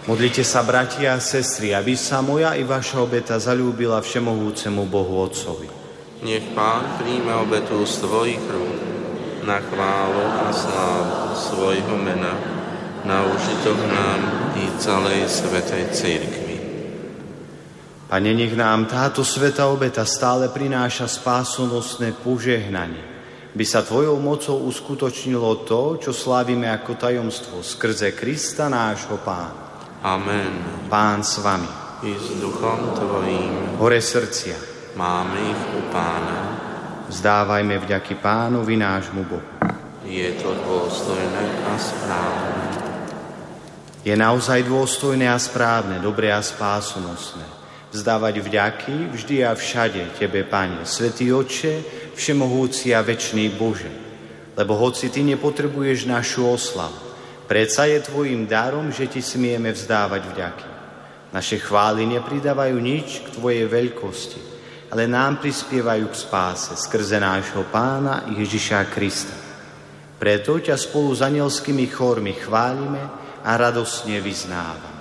Modlite sa, bratia a sestry, aby sa moja i vaša obeta zaľúbila všemohúcemu Bohu Otcovi. Nech Pán príjme obetu z tvojich rúk na chválu a slávu svojho mena, na užitok nám i celej svätej cirkvi. Pane, nech nám táto svätá obeta stále prináša spásonosné požehnanie, by sa tvojou mocou uskutočnilo to, čo slávime ako tajomstvo skrze Krista nášho Pána. Amen. Pán s vami. I s duchom tvojím. Hore srdcia. Máme ich u Pána. Vzdávajme vďaky Pánovi nášmu Bohu. Je to dôstojné a správne. Je naozaj dôstojné a správne, dobré a spásonosné vzdávať vďaky vždy a všade Tebe, Pane, Svätý Otče, všemohúci a večný Bože. Lebo hoci Ty nepotrebuješ našu oslavu, predsa je Tvojim darom, že Ti smieme vzdávať vďaky. Naše chvály nepridávajú nič k Tvojej veľkosti, ale nám prispievajú k spáse skrze nášho Pána Ježiša Krista. Preto ťa spolu s anielskými chórmi chválime a radosne vyznávame.